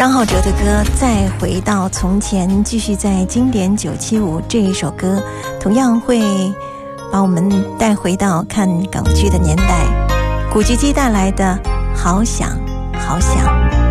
张浩哲的歌《再回到从前》，继续在经典975这一首歌，同样会把我们带回到看港剧的年代。古巨基带来的《好想好想》。